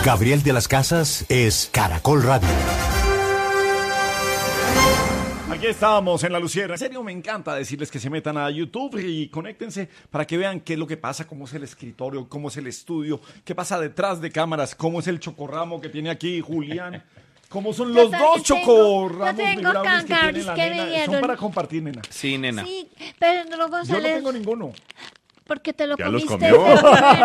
Gabriel de las Casas es Caracol Radio. Aquí estábamos en La Lucierna. En serio, me encanta decirles que se metan a YouTube y conéctense para que vean qué es lo que pasa, cómo es el escritorio, cómo es el estudio, qué pasa detrás de cámaras, cómo es el chocorramo que tiene aquí Julián, cómo son los dos chocorramos vibrables que tiene la nena. Son para compartir, nena. Sí, nena. Sí, pero no, González. Yo no tengo ninguno. Porque te lo Ya los comiste. comió.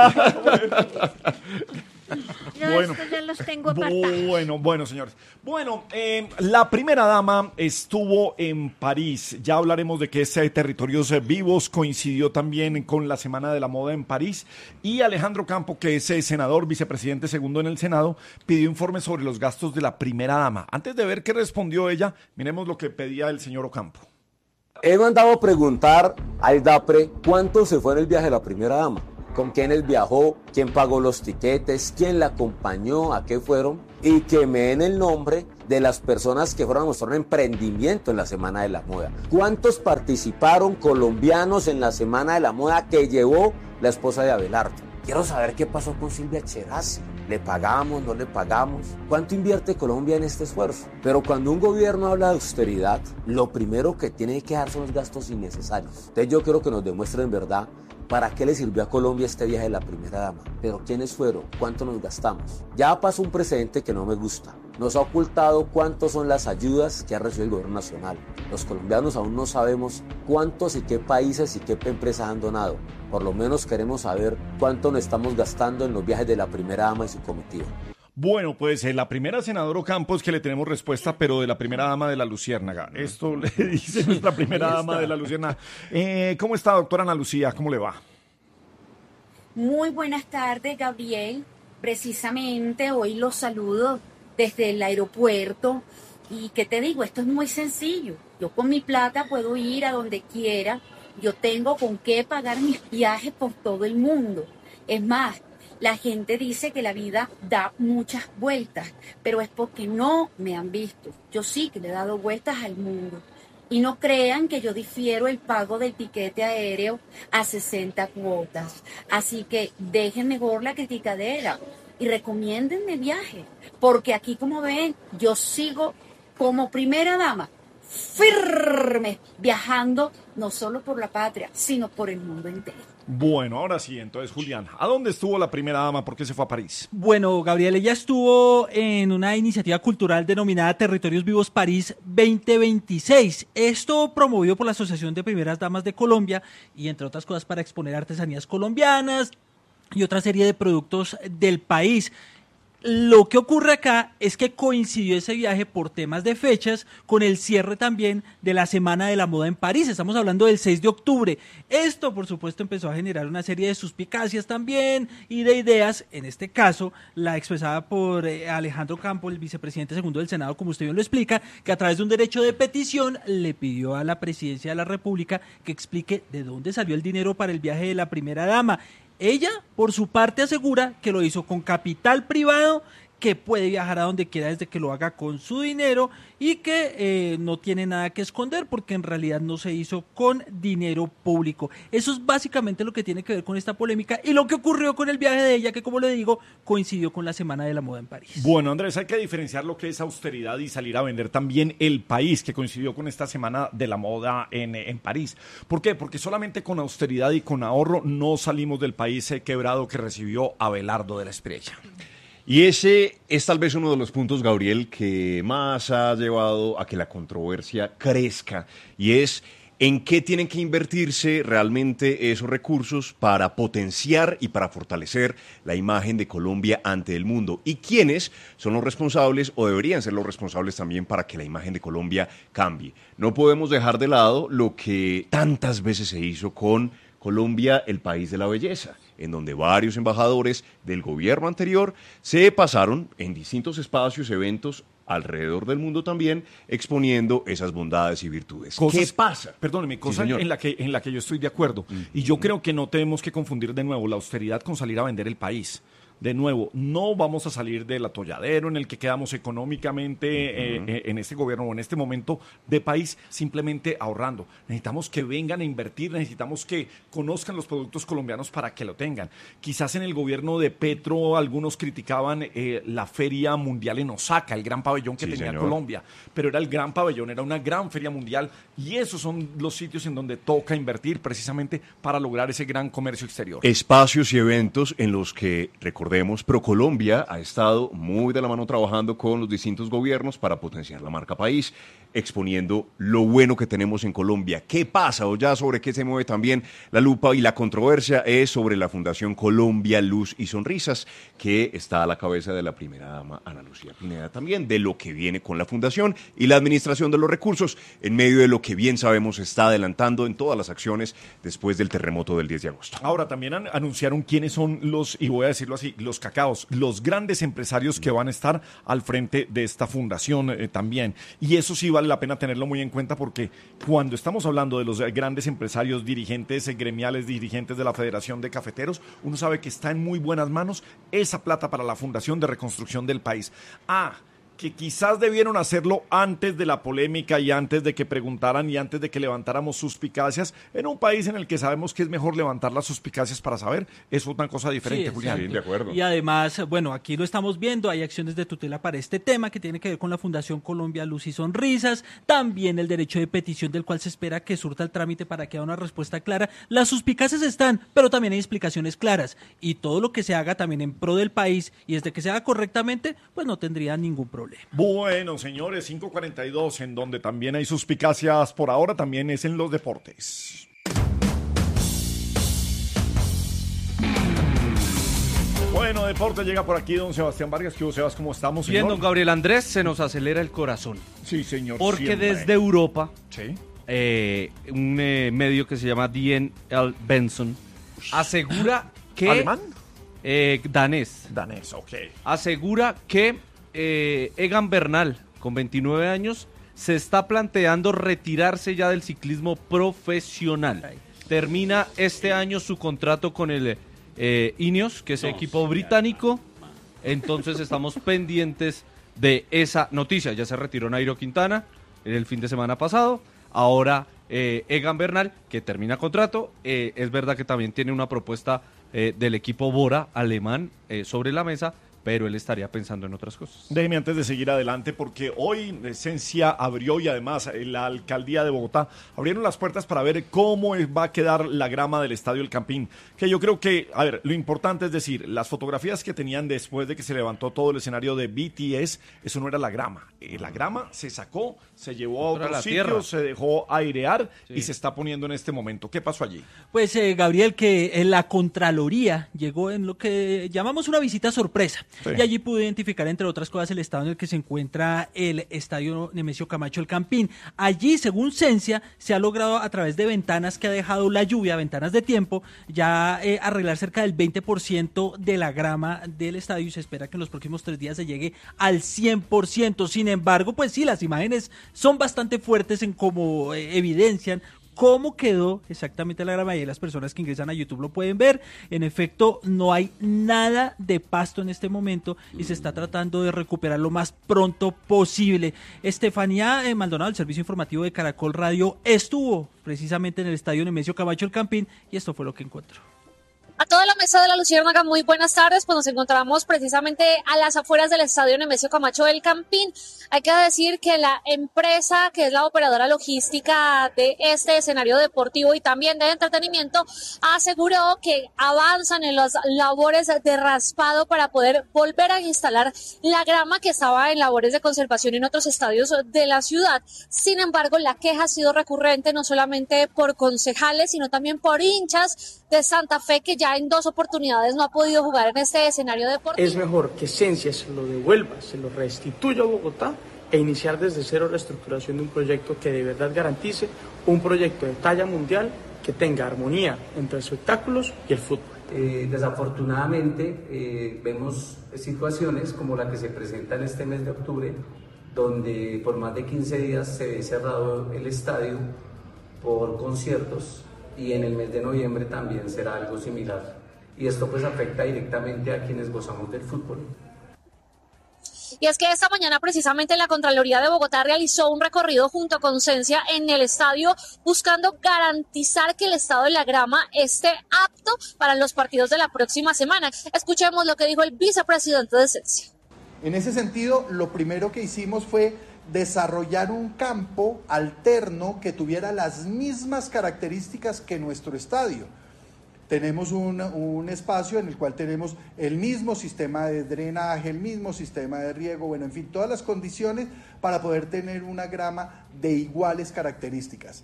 Bueno, ya los tengo apartados. Bueno, señores. Bueno, la primera dama estuvo en París. Ya hablaremos de que ese Territorios Vivos coincidió también con la Semana de la Moda en París. Y Alejandro Campo, que es senador, vicepresidente segundo en el Senado, pidió informes sobre los gastos de la primera dama. Antes de ver qué respondió ella, miremos lo que pedía el señor Ocampo. He mandado a preguntar al DAPRE cuánto se fue en el viaje de la primera dama, con quiénes viajó, quién pagó los tiquetes, quién la acompañó, a qué fueron, y que me den el nombre de las personas que fueron a mostrar un emprendimiento en la Semana de la Moda. ¿Cuántos participaron colombianos en la Semana de la Moda que llevó la esposa de Abelardo? Quiero saber qué pasó con Silvia Cherasi. ¿Le pagamos, no le pagamos? ¿Cuánto invierte Colombia en este esfuerzo? Pero cuando un gobierno habla de austeridad, lo primero que tiene que dar son los gastos innecesarios. Entonces yo quiero que nos demuestren en verdad para qué le sirvió a Colombia este viaje de la primera dama. Pero ¿quiénes fueron? ¿Cuánto nos gastamos? Ya pasó un precedente que no me gusta. Nos ha ocultado cuántos son las ayudas que ha recibido el gobierno nacional. Los colombianos aún no sabemos cuántos y qué países y qué empresas han donado. Por lo menos queremos saber cuánto nos estamos gastando en los viajes de la primera dama y su comitiva. Bueno, pues la primera senadora Ocampo es que le tenemos respuesta, pero de la primera dama de la Luciérnaga. Esto le dice nuestra primera dama de la Luciérnaga. ¿Cómo está, doctora Ana Lucía? ¿Cómo le va? Muy buenas tardes, Gabriel. Precisamente hoy los saludo desde el aeropuerto. Y ¿qué te digo? Esto es muy sencillo. Yo con mi plata puedo ir a donde quiera. Yo tengo con qué pagar mis viajes por todo el mundo. Es más, la gente dice que la vida da muchas vueltas, pero es porque no me han visto. Yo sí que le he dado vueltas al mundo. Y no crean que yo difiero el pago del tiquete aéreo a 60 cuotas. Así que dejen mejor la criticadera y recomiéndenme viajes. Porque aquí, como ven, yo sigo como primera dama, firme, viajando no solo por la patria, sino por el mundo entero. Bueno, ahora sí, entonces, Julián, ¿a dónde estuvo la primera dama? ¿Por qué se fue a París? Bueno, Gabriel, ella estuvo en una iniciativa cultural denominada Territorios Vivos París 2026. Esto promovido por la Asociación de Primeras Damas de Colombia y, entre otras cosas, para exponer artesanías colombianas y otra serie de productos del país. Lo que ocurre acá es que coincidió ese viaje por temas de fechas con el cierre también de la Semana de la Moda en París. Estamos hablando del 6 de octubre. Esto, por supuesto, empezó a generar una serie de suspicacias también y de ideas. En este caso, la expresada por Alejandro Campo, el vicepresidente segundo del Senado, como usted bien lo explica, que a través de un derecho de petición le pidió a la presidencia de la República que explique de dónde salió el dinero para el viaje de la primera dama. Ella, por su parte, asegura que lo hizo con capital privado, que puede viajar a donde quiera desde que lo haga con su dinero y que no tiene nada que esconder porque en realidad no se hizo con dinero público. Eso es básicamente lo que tiene que ver con esta polémica y lo que ocurrió con el viaje de ella, que como le digo, coincidió con la Semana de la Moda en París. Bueno, Andrés, hay que diferenciar lo que es austeridad y salir a vender también el país, que coincidió con esta Semana de la Moda en París. ¿Por qué? Porque solamente con austeridad y con ahorro no salimos del país quebrado que recibió Abelardo de la Espriella. Y ese es tal vez uno de los puntos, Gabriel, que más ha llevado a que la controversia crezca, y es en qué tienen que invertirse realmente esos recursos para potenciar y para fortalecer la imagen de Colombia ante el mundo, y quiénes son los responsables o deberían ser los responsables también para que la imagen de Colombia cambie. No podemos dejar de lado lo que tantas veces se hizo con Colombia, el país de la belleza, en donde varios embajadores del gobierno anterior se pasaron en distintos espacios, eventos alrededor del mundo también, exponiendo esas bondades y virtudes. Cosas, ¿Qué pasa? Perdóneme, cosa Sí, en la que yo estoy de acuerdo. Y yo creo que no tenemos que confundir de nuevo la austeridad con salir a vender el país. de nuevo, no vamos a salir del atolladero en el que quedamos económicamente en este gobierno o en este momento de país, simplemente ahorrando. Necesitamos que vengan a invertir, necesitamos que conozcan los productos colombianos para que lo tengan. Quizás en el gobierno de Petro algunos criticaban la Feria Mundial en Osaka, el gran pabellón que tenía Colombia, pero era el gran pabellón, era una gran feria mundial, y esos son los sitios en donde toca invertir precisamente para lograr ese gran comercio exterior. Espacios y eventos en los que, recordemos, ProColombia ha estado muy de la mano trabajando con los distintos gobiernos para potenciar la marca país, exponiendo lo bueno que tenemos en Colombia. ¿Qué pasa o ya sobre qué se mueve también la lupa y la controversia? Es sobre la Fundación Colombia, Luz y Sonrisas, que está a la cabeza de la primera dama Ana Lucía Pineda, también de lo que viene con la fundación y la administración de los recursos, en medio de lo que bien sabemos está adelantando en todas las acciones después del terremoto del 10 de agosto. Ahora, también anunciaron quiénes son los, y voy a decirlo así, los cacaos, los grandes empresarios que van a estar al frente de esta fundación también. Y eso sí vale la pena tenerlo muy en cuenta, porque cuando estamos hablando de los grandes empresarios, dirigentes gremiales, dirigentes de la Federación de Cafeteros, uno sabe que está en muy buenas manos esa plata para la Fundación de Reconstrucción del País. Que quizás debieron hacerlo antes de la polémica y antes de que preguntaran y antes de que levantáramos suspicacias, en un país en el que sabemos que es mejor levantar las suspicacias para saber, es una cosa diferente, sí, Julián. Sí, de acuerdo. Y además, bueno, aquí lo estamos viendo, hay acciones de tutela para este tema que tiene que ver con la Fundación Colombia, Luz y Sonrisas, también el derecho de petición del cual se espera que surta el trámite para que haya una respuesta clara. Las suspicacias están, pero también hay explicaciones claras, y todo lo que se haga también en pro del país y desde que se haga correctamente, pues no tendría ningún problema. Bueno, señores, 5:42, en donde también hay suspicacias por ahora, también es en los deportes. Bueno, deporte llega por aquí don Sebastián Vargas. ¿Qué hubo, Sebas? ¿Cómo estamos, señor? Bien, don Gabriel Andrés, se nos acelera el corazón. Sí, señor. Porque siempre. desde Europa, ¿sí? Un medio que se llama D.N.L. Benson asegura que... ¿Alemán? Danés. Danés, ok. Asegura que Egan Bernal, con 29 años, se está planteando retirarse ya del ciclismo profesional. Termina este año su contrato con el Ineos, que es el equipo británico. Entonces estamos pendientes de esa noticia. Ya se retiró Nairo Quintana el fin de semana pasado. Ahora Egan Bernal, que termina contrato. Es verdad que también tiene una propuesta del equipo Bora alemán sobre la mesa, pero él estaría pensando en otras cosas. Déjeme antes de seguir adelante, porque hoy en esencia abrió, y además la alcaldía de Bogotá abrieron las puertas para ver cómo va a quedar la grama del Estadio El Campín, que yo creo que, a ver, lo importante es decir, las fotografías que tenían después de que se levantó todo el escenario de BTS, eso no era la grama. La grama se sacó, se llevó a otro sitio, se dejó airear, sí, y se está poniendo en este momento. ¿Qué pasó allí? Pues, Gabriel, que la Contraloría llegó en lo que llamamos una visita sorpresa. Sí. Y allí pudo identificar, entre otras cosas, el estado en el que se encuentra el Estadio Nemesio Camacho El Campín. Allí, según Cencia, se ha logrado a través de ventanas que ha dejado la lluvia, ventanas de tiempo, ya arreglar cerca del 20% de la grama del estadio, y se espera que en los próximos 3 días se llegue al 100%. Sin embargo, pues sí, las imágenes son bastante fuertes en cómo evidencian cómo quedó exactamente la grama, y las personas que ingresan a YouTube lo pueden ver. En efecto, no hay nada de pasto en este momento y se está tratando de recuperar lo más pronto posible. Estefanía Maldonado, del servicio informativo de Caracol Radio, estuvo precisamente en el Estadio Nemesio Camacho El Campín, y esto fue lo que encontró. A toda la mesa de la Luciérnaga, muy buenas tardes. Pues nos encontramos precisamente a las afueras del Estadio Nemesio Camacho del Campín. Hay que decir que la empresa que es la operadora logística de este escenario deportivo y también de entretenimiento aseguró que avanzan en las labores de raspado para poder volver a instalar la grama que estaba en labores de conservación en otros estadios de la ciudad. Sin embargo, la queja ha sido recurrente no solamente por concejales, sino también por hinchas de Santa Fe, que ya en 2 oportunidades no ha podido jugar en este escenario deportivo. Es mejor que Cencia se lo devuelva, se lo restituya a Bogotá e iniciar desde cero la estructuración de un proyecto que de verdad garantice un proyecto de talla mundial que tenga armonía entre espectáculos y el fútbol. Desafortunadamente vemos situaciones como la que se presenta en este mes de octubre, donde por más de 15 días se ve cerrado el estadio por conciertos, y en el mes de noviembre también será algo similar. y esto pues afecta directamente a quienes gozamos del fútbol. Y es que esta mañana precisamente la Contraloría de Bogotá realizó un recorrido junto con Cencia en el estadio buscando garantizar que el estado de la grama esté apto para los partidos de la próxima semana. Escuchemos lo que dijo el vicepresidente de Cencia. En ese sentido, lo primero que hicimos fue desarrollar un campo alterno que tuviera las mismas características que nuestro estadio. Tenemos un espacio en el cual tenemos el mismo sistema de drenaje, el mismo sistema de riego, bueno, en fin, todas las condiciones para poder tener una grama de iguales características.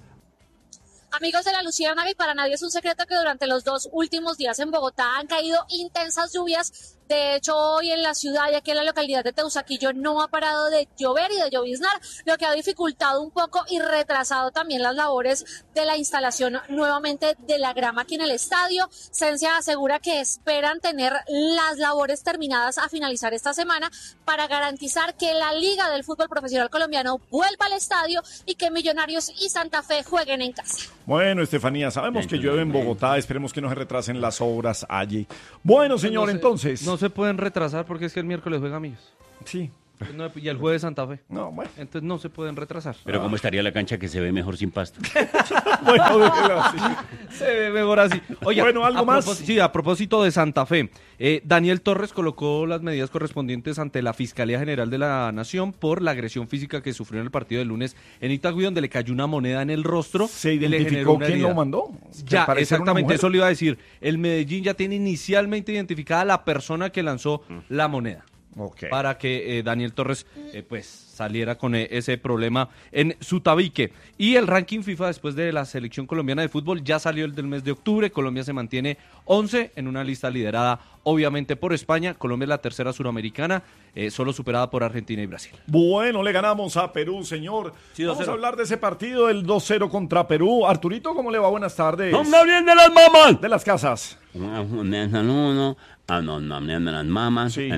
Amigos de la Luciérnaga, y para nadie es un secreto que durante los 2 últimos días en Bogotá han caído intensas lluvias. De hecho, hoy en la ciudad y aquí en la localidad de Teusaquillo no ha parado de llover y de lloviznar, lo que ha dificultado un poco y retrasado también las labores de la instalación nuevamente de la grama aquí en el estadio. Cencia asegura que esperan tener las labores terminadas a finalizar esta semana para garantizar que la Liga del Fútbol Profesional Colombiano vuelva al estadio y que Millonarios y Santa Fe jueguen en casa. Bueno, Estefanía, sabemos que llueve en Bogotá, esperemos que no se retrasen las obras allí. Bueno, señor, entonces... No se pueden retrasar porque es que el miércoles juega Millos. Sí. Y el jueves Santa Fe. No, bueno. Entonces no se pueden retrasar. Pero ¿cómo estaría la cancha que se ve mejor sin pasto? Bueno, así. Se ve mejor así. Oye, bueno, ¿algo más? Sí, a propósito de Santa Fe. Daniel Torres colocó las medidas correspondientes ante la Fiscalía General de la Nación por la agresión física que sufrió en el partido del lunes en Itagüí, donde le cayó una moneda en el rostro. ¿Se identificó quién lo mandó? Ya, exactamente, eso le iba a decir. El Medellín ya tiene inicialmente identificada la persona que lanzó la moneda. Okay. Para que Daniel Torres pues saliera con ese problema en su tabique. Y el ranking FIFA después de la selección colombiana de fútbol ya salió el del mes de octubre. Colombia se mantiene 11 en una lista liderada obviamente por España. Colombia es la tercera suramericana, solo superada por Argentina y Brasil. Bueno, le ganamos a Perú, señor. Sí, vamos a hablar de ese partido, el 2-0 contra Perú. Arturito, ¿cómo le va? Buenas tardes. ¡Hombre, bien de las mamas! De las casas. Un saludo a los nombres de las mamas, Sí.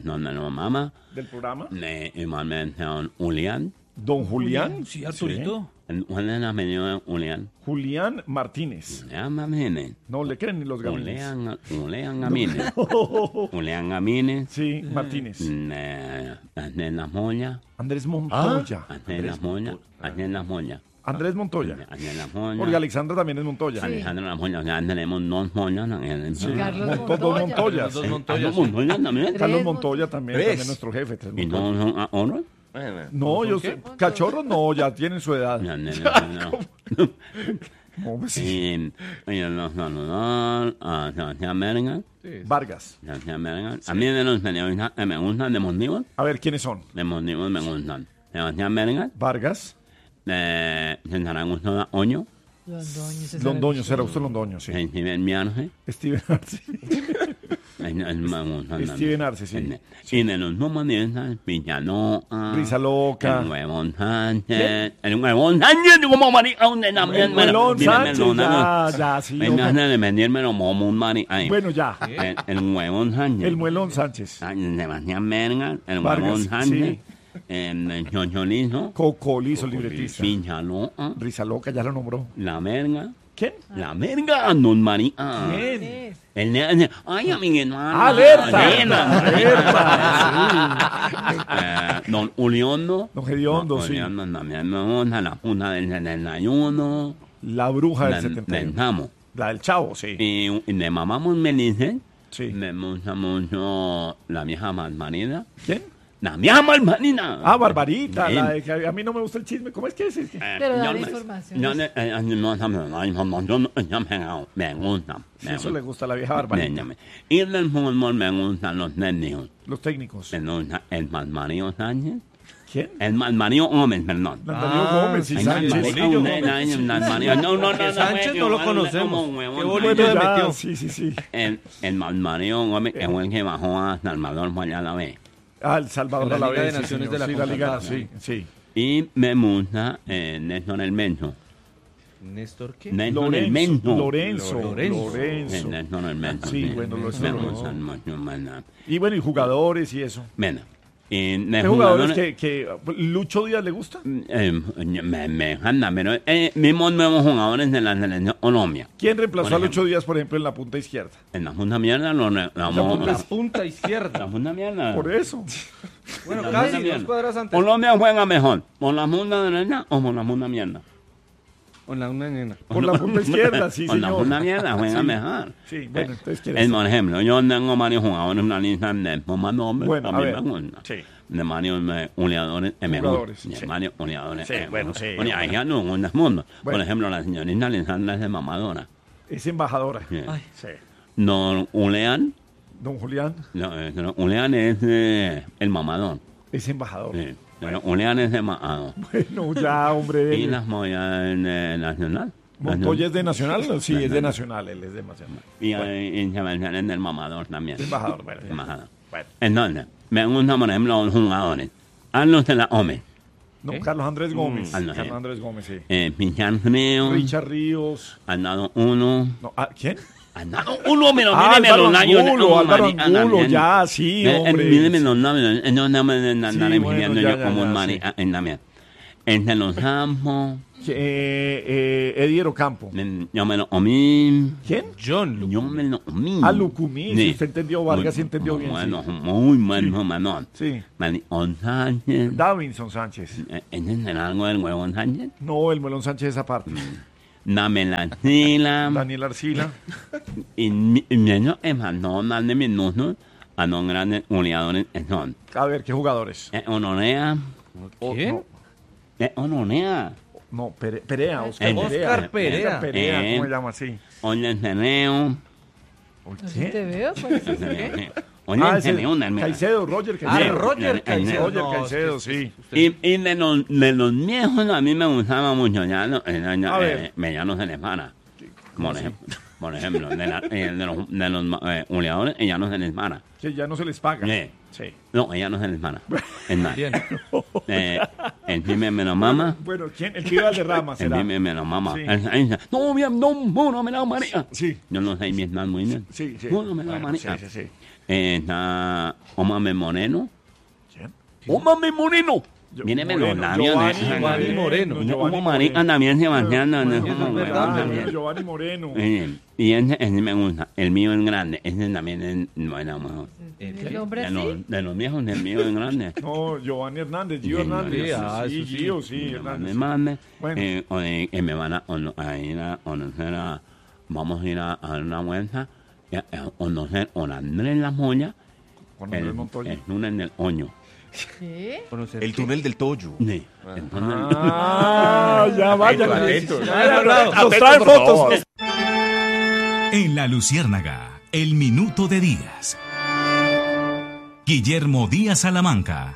Mamá. ¿Del programa? Igualmente a Julián. ¿Don Julián? Sí, Arturito. ¿Cuál es el apellido de Julián? Julián Martínez. Julián Martínez. No le creen ni los gamines. Julián Gamínez. Julián Gamínez. Sí, Martínez. Andrés La Moya. Andrés Montoya. Andrés La Moya. Andrés La Moya. Andrés Montoya. Andrés La Moya. Porque Alexandra también es Montoya. Alejandro La Moya. Ya tenemos dos Moyas. Dos Montoyas. Carlos Montoya también. Carlos Montoya también, también nuestro jefe. ¿Y todos son hombres? No, yo sé. Cachorros no, ya tienen su edad. No, pues sí. Los saludos a Sebastián Berga. Vargas. Sebastián Berga. A mí de los periodistas que me gustan de motivos. A ver, ¿quiénes son? De motivos me gustan. Sebastián Berga. Vargas. César Augusto Oño. Londoño, será usted Londoño, sí. Steven Miarce. Steven Arce. Steven Arce, sí. Y de los humanistas, Villaloca. Risa Loca. El Huevón Sánchez. El Huevón Sánchez, como marica, donde también. El Huevón Sánchez, ya, sí. Venga de vendérmelo como un marica. Bueno, ya. El Huevón Sánchez. El Muelón Sánchez. Sebastián Berga. El Vargas, Huevón Sánchez. sí. Choncholizo. Cocolizo, el libretista. Villaloca. Risa Loca, ya lo nombró. La Verga. ¿Quién? La Verga, don María. ¿Quién? Ay, amiguito. ¡Alerta! Don Uliondo. Don Gediondo, sí. Uliondo también me gusta. La Junta del 71. La Bruja del Del 71. Chavo. La del Chavo, sí. Y de Mamá Melice. Sí. Me gusta mucho la vieja Marmarina. ¿Quién? La vieja Marmarina. Ah, Barbarita. Bien. La de que a mí no me gusta el chisme. ¿Cómo es que es? Pero da la información. Me gusta. Sí, eso le gusta a la vieja Barbarita. Y del fútbol me gustan los técnicos. Los técnicos. Me gusta el Malmario Sánchez. ¿Quién? El Malmario Gómez, perdón. Darío Gómez y Sánchez. Sánchez no lo conocemos. Qué bolillo le metió. Sí, sí, sí. El Malmario Gómez es el que bajó a Salvador para allá a la vez. Ah, El Salvador a la Liga de vez. Naciones de la sí, la Liga, CONCACAF. sí, sí. Y me gusta Néstor El Menso. ¿Néstor qué? Néstor El Menso. Lorenzo. Néstor El Menso. Sí, bueno, me gustan mucho. Y bueno, y jugadores y eso. Bueno, ¿Qué jugadores que Lucho Díaz le gusta? Me encanta, pero mismos nuevos jugadores de la selección Colombia. ¿Quién reemplazó a Lucho Díaz, por ejemplo, en la punta izquierda? En la punta mierda la punta izquierda. La punta mierda. Por eso. Bueno, casi 2 cuadras antes. Colombia juega mejor, ¿por la punta derecha o por la punta mierda? Por la punta izquierda, sí, por señor. La punta mierda juega sí. mejor. Sí, bueno, entonces quieres. Por ejemplo, yo tengo varios jugadores en la lista de más nombres. Bueno, a ver. Sí. De varios jugadores es mejor. Sí. De varios jugadores sí, bueno, sí. Bueno, hay ya no en el mundo. Por ejemplo, la señorita Alessandra es de mamadora. Es embajadora. Sí. Ay. Sí. Don Julián. Don Julián. No, Julián es el mamador. Es embajador. Sí. Pero Julián es de mamador. Bueno, ya, hombre. ¿Y las Moyas Nacional? ¿Montoya es de Nacional? Sí, es de Nacional, él es de Nacional. Y Sebastián es del mamador también. Embajador, bueno. Embajador. Bueno. Entonces, me gustan, por ejemplo, los jugadores. Carlos de la Ome. No, Carlos Andrés Gómez. Carlos Andrés Gómez, sí. Pichar Ríos. Richard Ríos. Han dado uno. No, ¿quién? Han dado uno, pero míreme los labios. Álvaro Angulo, ya, sí, hombre. Míreme los labios. No me andaré bueno, yo como un mari en la mía. Entre los campos. Eddie Campo. Yo me lo comí. ¿Quién? John. Yo me lo comí. Lucumí. Si usted entendió, Vargas entendió bien. Bueno, muy bueno, Manon. Sí. Davinson Sánchez. Davinson Sánchez. ¿Entienden algo del Huevón Sánchez? No, el Melón Sánchez esa parte. Dame Arcila. Daniel Arcila. Y no es más, no darle minutos a los grandes goleadores son. A ver, ¿qué jugadores? Honorea. ¿Quién? Honorea. No, Perea, Oscar Perea. Perea. ¿Cómo se llama así? Oye, Teneo. ¿Qué? ¿Te veo? Oye, Teneo. Caicedo, Roger Caicedo. Roger Caicedo. Roger Caicedo, sí. Y de los viejos a mí me gustaba mucho ya Mediano se les para. Por ejemplo, de los goleadores, ella no se les para. Que ya no se les paga. Sí. No, ella no se les para. Es más. El primer me lo mama. Bueno, ¿quién? El que iba al derrama, será. El primer me lo mama. Sí. No, bien, no me la María. Sí. Yo no sé Vietnam muy bien. Sí. No me la María. Sí. Está Omame Moreno. ¿Quién? Omame Moreno. Míreme los labios. Giovanni Moreno. Como marica también Sebastián. Giovanni Moreno. Y ese me gusta. El mío es grande. Ese también es bueno. ¿El hombre así? De los viejos, el mío es grande. No, Giovanni Hernández, Gio Hernández. Sí, Gio, sí, Hernández. Bueno. Me van a ir a conocer vamos a ir a dar una vuelta a conocer a Andrés La Moya. Con Andrés Montoya. El túnel del Oño. ¿Qué? El túnel del Toyo. Sí. Ya vayan. Nos traen fotos. En La Luciérnaga, el minuto de Díaz. Guillermo Díaz Salamanca.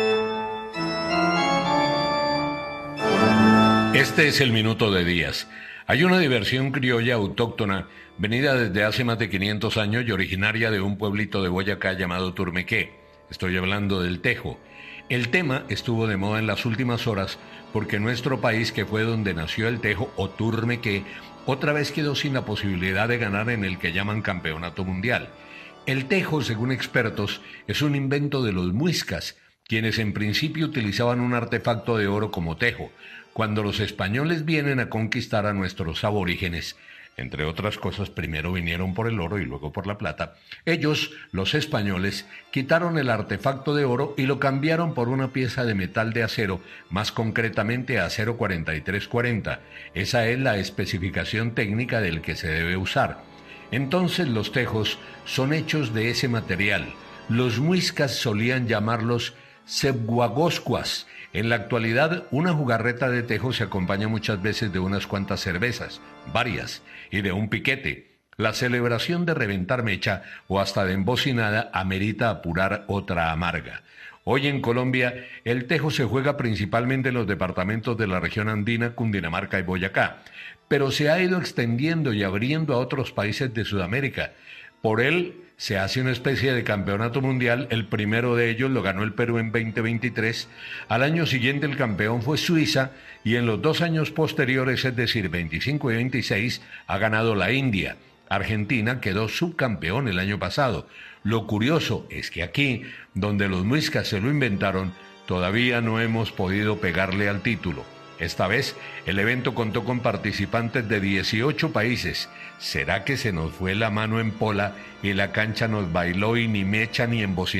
Este es el minuto de Díaz. Hay una diversión criolla autóctona venida desde hace más de 500 años y originaria de un pueblito de Boyacá llamado Turmequé. Estoy hablando del tejo. El tema estuvo de moda en las últimas horas porque nuestro país, que fue donde nació el tejo o Turmequé, otra vez quedó sin la posibilidad de ganar en el que llaman campeonato mundial. El tejo, según expertos, es un invento de los muiscas, quienes en principio utilizaban un artefacto de oro como tejo. Cuando los españoles vienen a conquistar a nuestros aborígenes, entre otras cosas, primero vinieron por el oro y luego por la plata, ellos, los españoles, quitaron el artefacto de oro y lo cambiaron por una pieza de metal de acero, más concretamente acero 4340. Esa es la especificación técnica del que se debe usar. Entonces los tejos son hechos de ese material. Los muiscas solían llamarlos sebguagoscuas. En la actualidad, una jugarreta de tejo se acompaña muchas veces de unas cuantas cervezas, varias, y de un piquete. La celebración de reventar mecha o hasta de embocinada amerita apurar otra amarga. Hoy en Colombia, el tejo se juega principalmente en los departamentos de la región andina, Cundinamarca y Boyacá, pero se ha ido extendiendo y abriendo a otros países de Sudamérica. Por él se hace una especie de campeonato mundial. El primero de ellos lo ganó el Perú en 2023. Al año siguiente el campeón fue Suiza y en los 2 años posteriores, es decir, 25 y 26, ha ganado la India. Argentina quedó subcampeón el año pasado. Lo curioso es que aquí, donde los muiscas se lo inventaron, todavía no hemos podido pegarle al título. Esta vez, el evento contó con participantes de 18 países. ¿Será que se nos fue la mano en pola y la cancha nos bailó y ni mecha ni embocina?